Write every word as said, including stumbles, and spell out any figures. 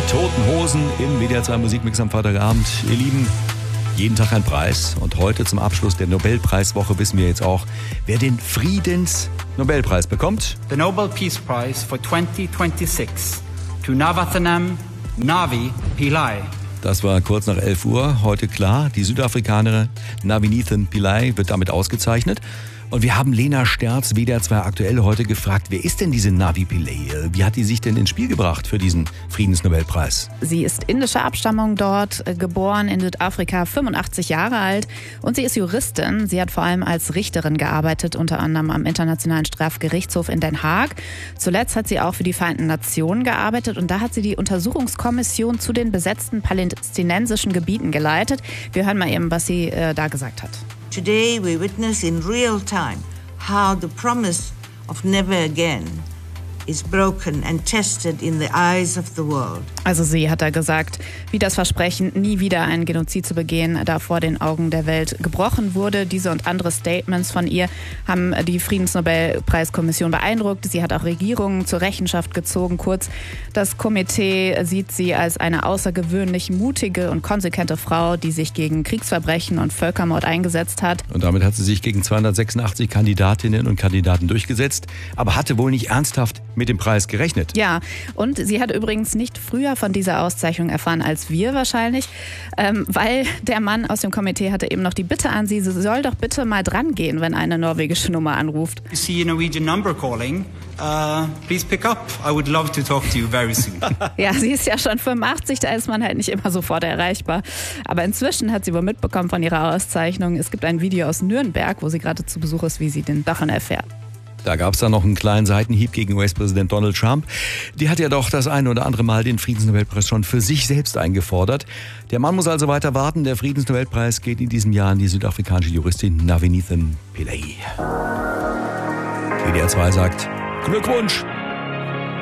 Toten Hosen im W D R zwei Musikmix am Freitagabend. Ihr Lieben, jeden Tag ein Preis. Und heute zum Abschluss der Nobelpreiswoche wissen wir jetzt auch, wer den Friedensnobelpreis bekommt. The Nobel Peace Prize for twenty twenty-six to Navathanam Navi Pillai. Das war kurz nach elf Uhr. Heute klar, die Südafrikanerin Navinithan Pillay wird damit ausgezeichnet. Und wir haben Lena Sterz, W D R zwei Aktuell, heute gefragt, wer ist denn diese Navi Pillay? Wie hat die sich denn ins Spiel gebracht für diesen Friedensnobelpreis? Sie ist indischer Abstammung, dort geboren in Südafrika, fünfundachtzig Jahre alt, und sie ist Juristin. Sie hat vor allem als Richterin gearbeitet, unter anderem am Internationalen Strafgerichtshof in Den Haag. Zuletzt hat sie auch für die Vereinten Nationen gearbeitet und da hat sie die Untersuchungskommission zu den besetzten palästinensischen Gebieten geleitet. Wir hören mal eben, was sie äh, da gesagt hat. Today we witness in real time how the promise of never again is broken and tested in the eyes of the world. Also sie hat da gesagt, wie das Versprechen, nie wieder einen Genozid zu begehen, da vor den Augen der Welt gebrochen wurde. Diese und andere Statements von ihr haben die Friedensnobelpreiskommission beeindruckt. Sie hat auch Regierungen zur Rechenschaft gezogen. Kurz, das Komitee sieht sie als eine außergewöhnlich mutige und konsequente Frau, die sich gegen Kriegsverbrechen und Völkermord eingesetzt hat. Und damit hat sie sich gegen zweihundertsechsundachtzig Kandidatinnen und Kandidaten durchgesetzt, aber hatte wohl nicht ernsthaft mit dem Preis gerechnet. Ja, und sie hat übrigens nicht früher von dieser Auszeichnung erfahren als wir wahrscheinlich, ähm, weil der Mann aus dem Komitee hatte eben noch die Bitte an sie, sie soll doch bitte mal dran gehen, wenn eine norwegische Nummer anruft. You see a Norwegian number calling, uh, please pick up. I would love to talk to you very soon. Ja, sie ist ja schon fünfundachtzig, da ist man halt nicht immer sofort erreichbar. Aber inzwischen hat sie wohl mitbekommen von ihrer Auszeichnung. Es gibt ein Video aus Nürnberg, wo sie gerade zu Besuch ist, wie sie den davon erfährt. Da gab es dann noch einen kleinen Seitenhieb gegen U S-Präsident Donald Trump. Die hat ja doch das eine oder andere Mal den Friedensnobelpreis schon für sich selbst eingefordert. Der Mann muss also weiter warten. Der Friedensnobelpreis geht in diesem Jahr an die südafrikanische Juristin Navinithan Pillay. W D R zwei sagt Glückwunsch!